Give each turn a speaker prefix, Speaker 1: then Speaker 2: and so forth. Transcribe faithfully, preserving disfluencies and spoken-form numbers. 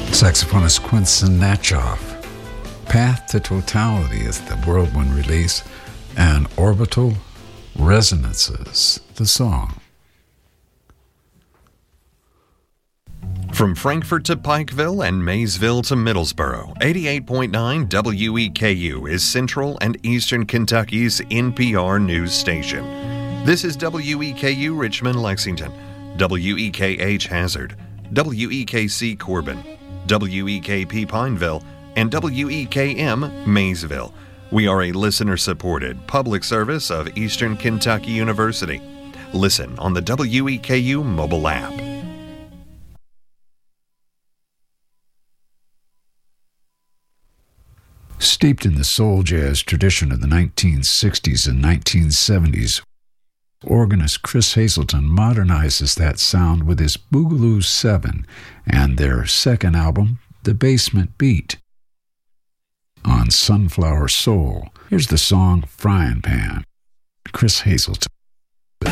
Speaker 1: Saxophonist Quincy Natchoff. Path to Totality is the Whirlwind release, and Orbital Resonances, the song.
Speaker 2: From Frankfort to Pikeville and Maysville to Middlesboro, eighty-eight point nine W E K U is Central and Eastern Kentucky's N P R news station. This is W E K U Richmond, Lexington, W E K H Hazard, W E K C Corbin, W E K P Pineville, and W E K M Maysville. We are a listener-supported public service of Eastern Kentucky University. Listen on the W E K U mobile app.
Speaker 1: Steeped in the soul jazz tradition of the nineteen sixties and nineteen seventies, organist Chris Hazelton modernizes that sound with his Boogaloo seven and their second album, The Basement Beat. On Sunflower Soul, here's the song Frying Pan, Chris Hazelton.